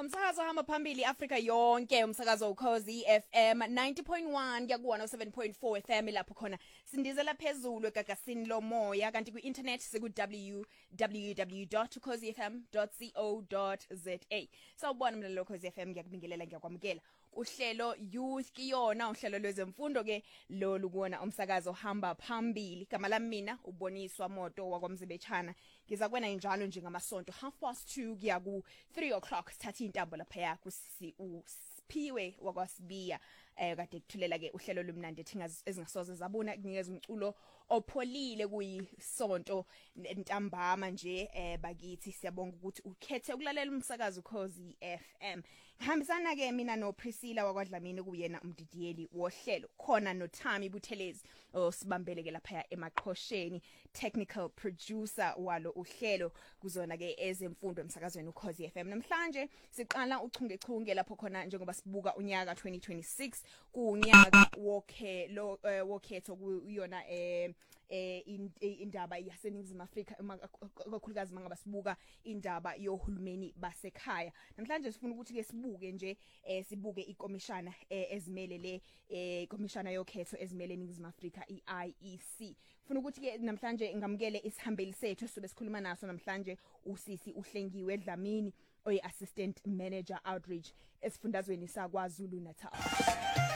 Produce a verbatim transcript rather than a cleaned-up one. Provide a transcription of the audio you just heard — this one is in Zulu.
Umsakazo hamba phambili Africa yonke umsakazo ukhozi F M ninety point one kuya ku one oh seven point four F M lapho khona sindizela phezulu egagasini lomoya kanti ku internet siku w w w dot ukhozi f m dot co dot za. Sawubona mina lo Ukhozi F M ngiyakubingelela ngiyakwamukela uhlelo youth kiyona uhlelo lwezemfundo ke lo lukuona umsakazo hamba phambili igama lami mina uboniswa moto wakwamzibechana ngiza kwena njalo nje ngamasonto half past two kuya ku three o'clock sithatha intambo lapha ya kusisi uSphiwe wakwasibiya eh kade kuthulela ke uhlelo lomnandi ethinga ezingasoze zabona kunikeza umculo opholile kuyisonto ntambama nje eh bakithi siyabonga ukuthi ukhethe ukulalela umsakazo Ukhozi F M. Ngihambisana ke mina no Priscilla wakwaDlamini kuyena umdidiyeli wohlelo khona no Thami Buthelezi osibambele ke lapha emaqhosheni technical producer walo uhlelo kuzona ke ezemfundo emsakazweni Ukhozi F M. Namhlanje siqala uchungechunge lapho khona njengoba sibuka unyaka twenty twenty-six kunyaka wokhe lo wokhetho kuyona eh eh indaba yaseNingizimu Afrika kakhulukazi mangaba sibuka indaba yohulumeni basekhaya. Namhlanje sifuna ukuthi ke sibuke nje eh sibuke ikomishana ezimele le eh komishana yokhetho ezimele eNingizimu Afrika i-I E C. Ufuna ukuthi ke namhlanje ngamukele isihambeli sethu sobe sikhuluma naso namhlanje usisi uHlengiwe Dlamini oyi assistant manager outreach esifundazweni saKwaZulu Natal.